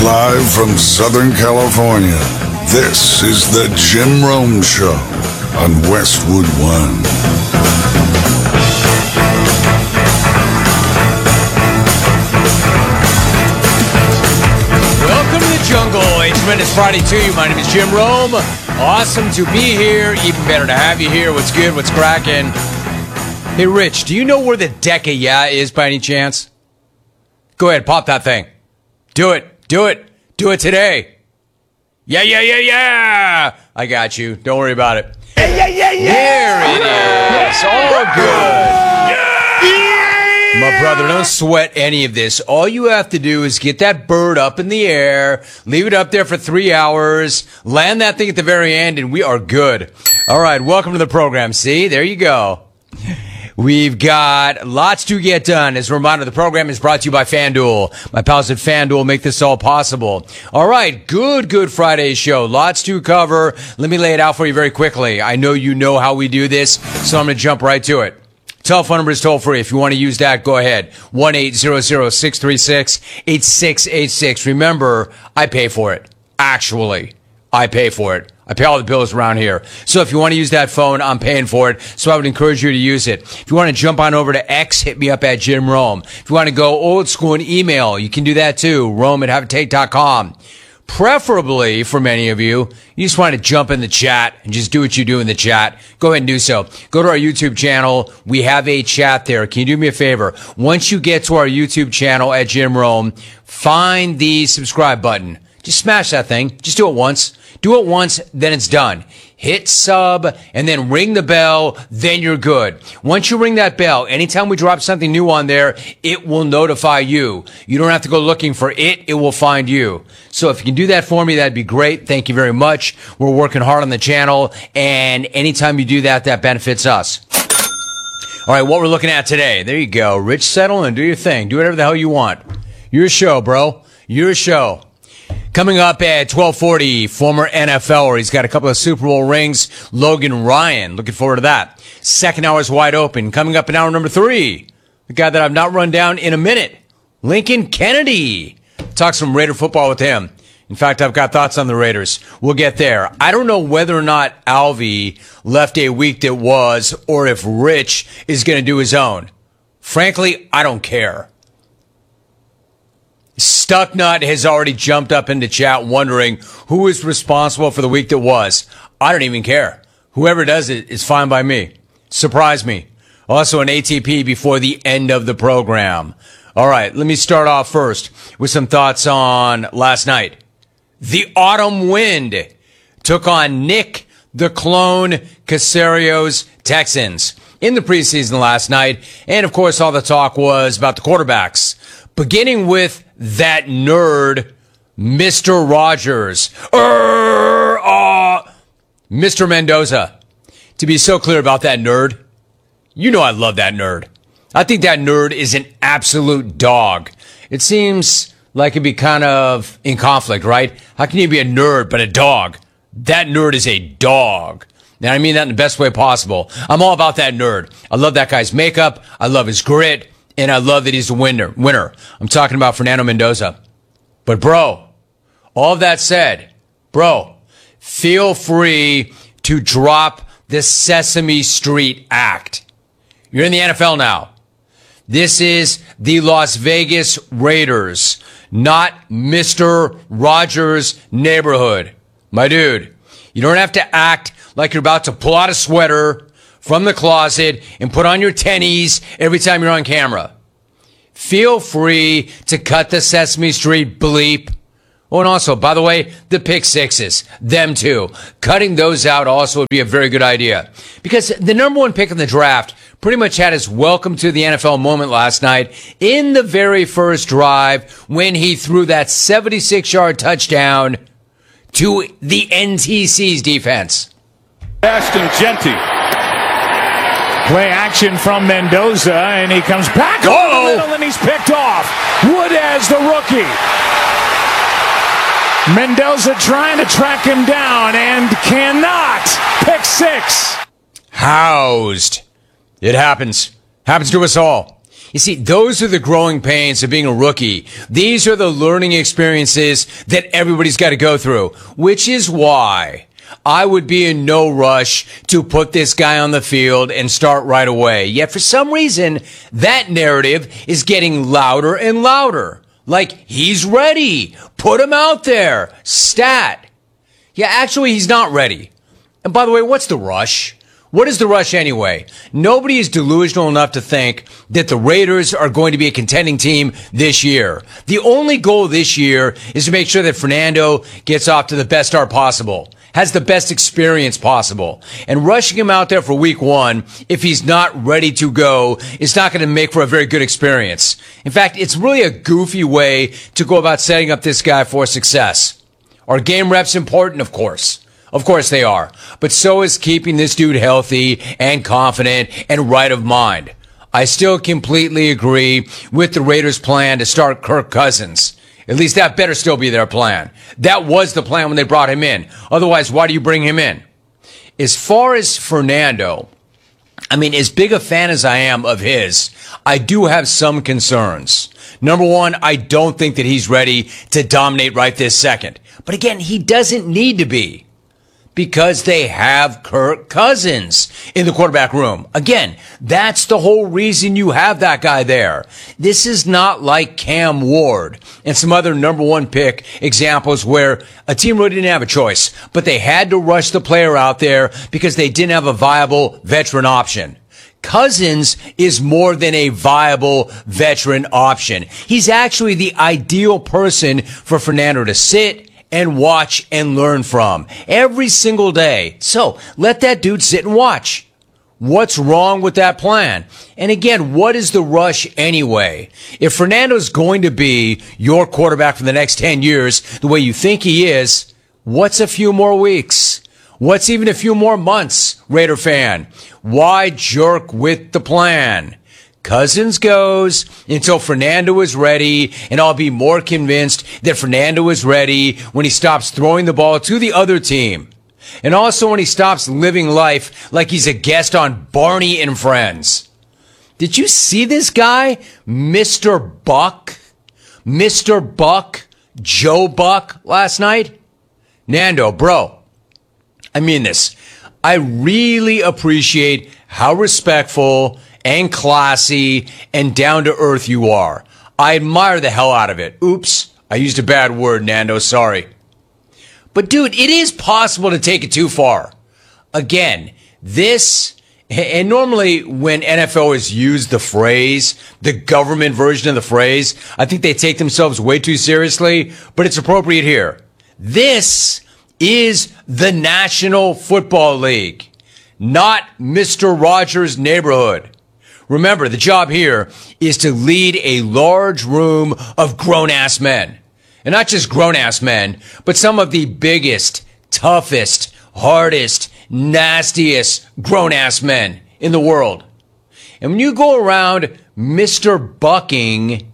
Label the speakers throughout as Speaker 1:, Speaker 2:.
Speaker 1: Live from Southern California, this is the Jim Rome Show on Westwood One.
Speaker 2: Welcome to the jungle. A tremendous Friday to you. My name is Jim Rome. Awesome to be here. Even better to have you here. What's good? What's cracking? Hey, Rich, do you know where the Deck of Yeah is by any chance? Go ahead, pop that thing. Do it. Do it. Do it today. Yeah. I got you. Don't worry about it. Yeah. There it is. All good. My brother, don't sweat any of this. All you have to do is get that bird up in the air, leave it up there for 3 hours, land that thing at the very end, and we are good. All right, welcome to the program. See, there you go. We've got lots to get done. As a reminder, the program is brought to you by FanDuel. My pals at FanDuel make this all possible. All right, good Friday show. Lots to cover. Let me lay it out for you very quickly. I know you know how we do this, so I'm going to jump right to it. Telephone number is toll free. If you want to use that, go ahead. 1-800-636-8686. Remember, I pay for it. Actually, I pay for it. I pay all the bills around here. So if you want to use that phone, I'm paying for it. So I would encourage you to use it. If you want to jump on over to X, hit me up at Jim Rome. If you want to go old school and email, you can do that too. Rome@haveatake.com. Preferably, for many of you, you just want to jump in the chat and just do what you do in the chat. Go ahead and do so. Go to our YouTube channel. We have a chat there. Can you do me a favor? Once you get to our YouTube channel at Jim Rome, find the subscribe button. Just smash that thing. Just do it once. Do it once, then it's done. Hit sub, and then ring the bell, then you're good. Once you ring that bell, anytime we drop something new on there, it will notify you. You don't have to go looking for it. It will find you. So if you can do that for me, that'd be great. Thank you very much. We're working hard on the channel, and anytime you do that, that benefits us. All right, what we're looking at today. There you go. Rich, settle and do your thing. Do whatever the hell you want. Your show, bro. Your show. Coming up at 12:40, former NFLer. He's got a couple of Super Bowl rings. Logan Ryan. Looking forward to that. Second hour is wide open. Coming up in hour number 3, the guy that I've not run down in a minute, Lincoln Kennedy. Talk some Raider football with him. In fact, I've got thoughts on the Raiders. We'll get there. I don't know whether or not Alvy left a week that was, or if Rich is going to do his own. Frankly, I don't care. Stucknut has already jumped up into chat wondering who is responsible for the week that was. I don't even care. Whoever does it is fine by me. Surprise me. Also an ATP before the end of the program. All right, let me start off first with some thoughts on last night. The Autumn Wind took on Nick the Clone Casario's Texans in the preseason last night. And, of course, all the talk was about the quarterbacks, beginning with that nerd, Mr. Rogers. Mr. Mendoza. To be so clear about that nerd, you know I love that nerd. I think that nerd is an absolute dog. It seems like it'd be kind of in conflict, right? How can you be a nerd but a dog? That nerd is a dog. And I mean that in the best way possible. I'm all about that nerd. I love that guy's makeup. I love his grit. And I love that he's the winner. I'm talking about Fernando Mendoza. But, bro, all of that said, bro, feel free to drop the Sesame Street act. You're in the NFL now. This is the Las Vegas Raiders, not Mr. Rogers' neighborhood. My dude, you don't have to act like you're about to pull out a sweater from the closet and put on your tennies every time you're on camera. Feel free to cut the Sesame Street bleep. Oh, and also, by the way, the pick sixes, them too. Cutting those out also would be a very good idea. Because the number one pick in the draft pretty much had his welcome to the NFL moment last night in the very first drive when he threw that 76-yard touchdown to the NTC's defense.
Speaker 3: Ashton Genty. Play action from Mendoza, and he comes back over the middle, and he's picked off. Wood as the rookie. Mendoza trying to track him down, and cannot. Pick six.
Speaker 2: Housed. It happens. Happens to us all. You see, those are the growing pains of being a rookie. These are the learning experiences that everybody's got to go through, which is why I would be in no rush to put this guy on the field and start right away. Yet for some reason, that narrative is getting louder and louder. Like, he's ready. Put him out there. Stat. Yeah, actually, he's not ready. And by the way, what's the rush? What is the rush anyway? Nobody is delusional enough to think that the Raiders are going to be a contending team this year. The only goal this year is to make sure that Fernando gets off to the best start possible, has the best experience possible. And rushing him out there for week 1, if he's not ready to go, is not going to make for a very good experience. In fact, it's really a goofy way to go about setting up this guy for success. Are game reps important? Of course. Of course they are. But so is keeping this dude healthy and confident and right of mind. I still completely agree with the Raiders' plan to start Kirk Cousins. At least that better still be their plan. That was the plan when they brought him in. Otherwise, why do you bring him in? As far as Fernando, I mean, as big a fan as I am of his, I do have some concerns. Number one, I don't think that he's ready to dominate right this second. But again, he doesn't need to be, because they have Kirk Cousins in the quarterback room. Again, that's the whole reason you have that guy there. This is not like Cam Ward and some other number 1 pick examples where a team really didn't have a choice, but they had to rush the player out there because they didn't have a viable veteran option. Cousins is more than a viable veteran option. He's actually the ideal person for Fernando to sit and watch and learn from every single day. So let that dude sit and watch. What's wrong with that plan? And again, what is the rush anyway? If Fernando's going to be your quarterback for the next 10 years, the way you think he is, what's a few more weeks? What's even a few more months, Raider fan? Why jerk with the plan? Cousins goes until Fernando is ready, and I'll be more convinced that Fernando is ready when he stops throwing the ball to the other team. And also when he stops living life like he's a guest on Barney and Friends. Did you see this guy, Mr. Buck? Mr. Buck, Joe Buck, last night? Nando, bro, I mean this. I really appreciate how respectful and classy and down to earth you are. I admire the hell out of it. Oops, I used a bad word, Nando, sorry. But dude, it is possible to take it too far. Again, this, and normally when NFL has used the phrase, the government version of the phrase, I think they take themselves way too seriously, but it's appropriate here. This is the National Football League, not Mr. Rogers' neighborhood. Remember, the job here is to lead a large room of grown-ass men. And not just grown-ass men, but some of the biggest, toughest, hardest, nastiest grown-ass men in the world. And when you go around Mr. Bucking,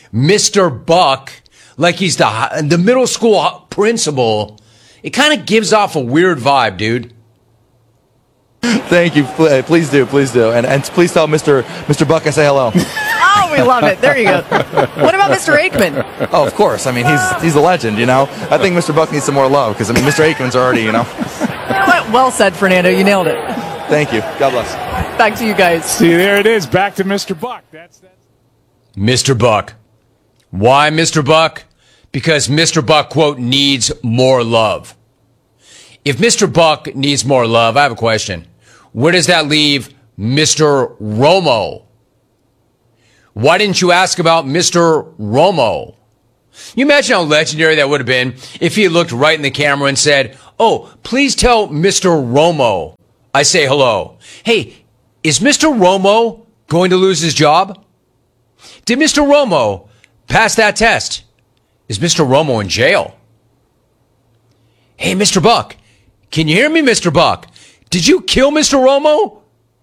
Speaker 2: Mr. Buck, like he's the middle school principal, it kind of gives off a weird vibe, dude.
Speaker 4: Thank you. Please do. And please tell Mr. Buck I say hello.
Speaker 5: Oh, we love it. There you go. What about Mr. Aikman?
Speaker 4: Oh, of course. I mean, he's a legend, you know. I think Mr. Buck needs some more love because, I mean, Mr. Aikman's already, you know.
Speaker 5: Well said, Fernando. You nailed it.
Speaker 4: Thank you. God bless.
Speaker 5: Back to you guys.
Speaker 3: See, there it is. Back to Mr. Buck. That's
Speaker 2: Mr. Buck. Why Mr. Buck? Because Mr. Buck, quote, needs more love. If Mr. Buck needs more love, I have a question. Where does that leave Mr. Romo? Why didn't you ask about Mr. Romo? You imagine how legendary that would have been if he had looked right in the camera and said, "Oh, please tell Mr. Romo I say hello. Hey, is Mr. Romo going to lose his job? Did Mr. Romo pass that test? Is Mr. Romo in jail? Hey, Mr. Buck, can you hear me, Mr. Buck? Did you kill Mr. Romo?"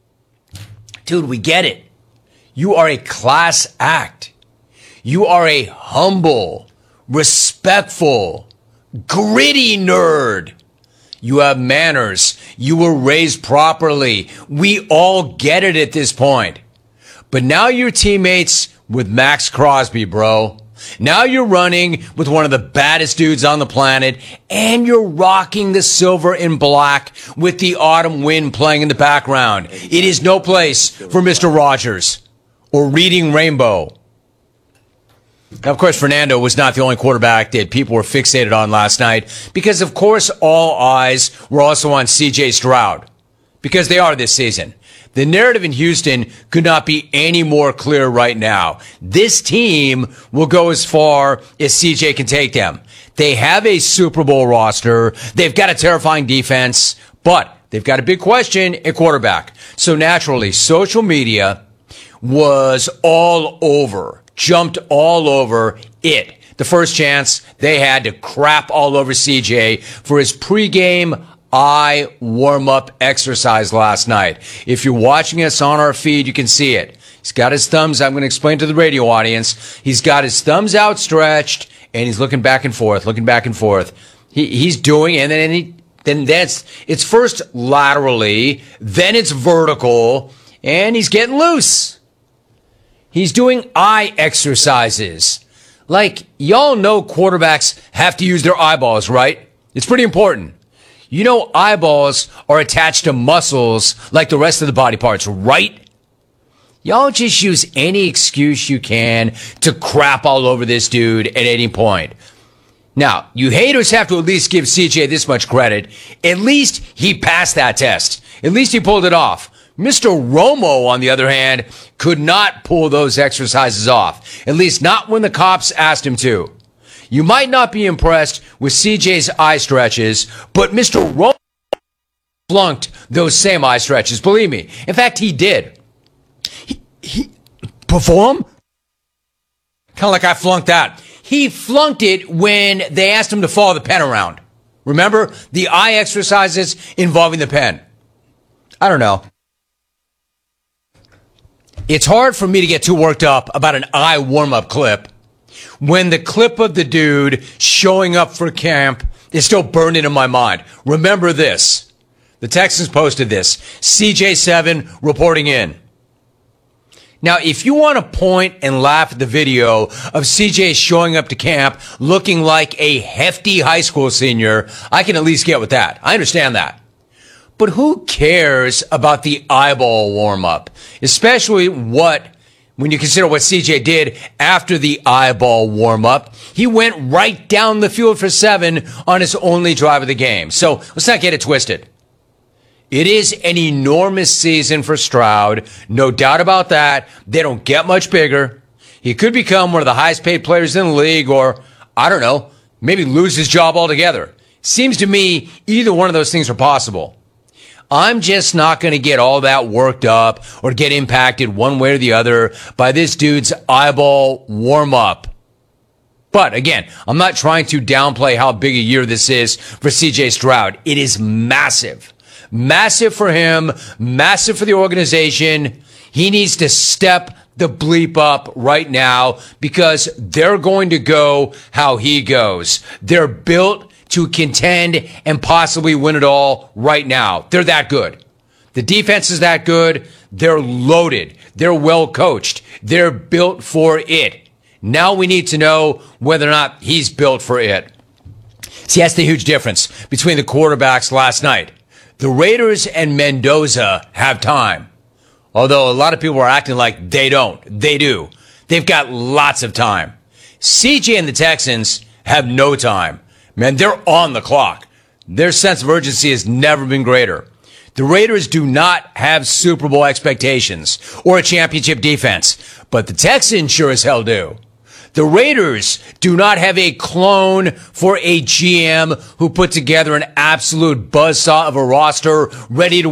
Speaker 2: Dude, we get it. You are a class act. You are a humble, respectful, gritty nerd. You have manners. You were raised properly. We all get it at this point. But now you're teammates with Max Crosby, bro. Now you're running with one of the baddest dudes on the planet, and you're rocking the silver and black with the autumn wind playing in the background. It is no place for Mr. Rogers or Reading Rainbow. Now, of course, Fernando was not the only quarterback that people were fixated on last night because, of course, all eyes were also on C.J. Stroud because they are this season. The narrative in Houston could not be any more clear right now. This team will go as far as CJ can take them. They have a Super Bowl roster. They've got a terrifying defense, but they've got a big question at quarterback. So naturally, social media was all over, jumped all over it. The first chance they had to crap all over CJ for his pregame eye warm-up exercise last night. If you're watching us on our feed, you can see it. He's got his thumbs, I'm going to explain to the radio audience, he's got his thumbs outstretched, and he's looking back and forth. He's doing, and then it's first laterally, then it's vertical, and he's getting loose. He's doing eye exercises. Like, y'all know quarterbacks have to use their eyeballs, right? It's pretty important. You know eyeballs are attached to muscles like the rest of the body parts, right? Y'all just use any excuse you can to crap all over this dude at any point. Now, you haters have to at least give CJ this much credit. At least he passed that test. At least he pulled it off. Mr. Romo, on the other hand, could not pull those exercises off. At least not when the cops asked him to. You might not be impressed with CJ's eye stretches, but Mr. Romo flunked those same eye stretches. Believe me. In fact, he did. He perform? Kind of like I flunked that. He flunked it when they asked him to follow the pen around. Remember? The eye exercises involving the pen. I don't know. It's hard for me to get too worked up about an eye warm-up clip when the clip of the dude showing up for camp is still burned into my mind. Remember this. The Texans posted this. CJ7 reporting in. Now, if you want to point and laugh at the video of CJ showing up to camp looking like a hefty high school senior, I can at least get with that. I understand that. But who cares about the eyeball warm-up? Especially when you consider what CJ did after the eyeball warm-up. He went right down the field for 7 on his only drive of the game. So let's not get it twisted. It is an enormous season for Stroud. No doubt about that. They don't get much bigger. He could become one of the highest paid players in the league or, I don't know, maybe lose his job altogether. Seems to me either one of those things are possible. I'm just not going to get all that worked up or get impacted one way or the other by this dude's eyeball warm-up. But again, I'm not trying to downplay how big a year this is for CJ Stroud. It is massive. Massive for him, massive for the organization. He needs to step the bleep up right now because they're going to go how he goes. They're built to contend and possibly win it all right now. They're that good. The defense is that good. They're loaded. They're well coached. They're built for it. Now we need to know whether or not he's built for it. See, that's the huge difference between the quarterbacks last night. The Raiders and Mendoza have time. Although a lot of people are acting like they don't. They do. They've got lots of time. CJ and the Texans have no time. Man, they're on the clock. Their sense of urgency has never been greater. The Raiders do not have Super Bowl expectations or a championship defense, but the Texans sure as hell do. The Raiders do not have a clone for a GM who put together an absolute buzzsaw of a roster ready to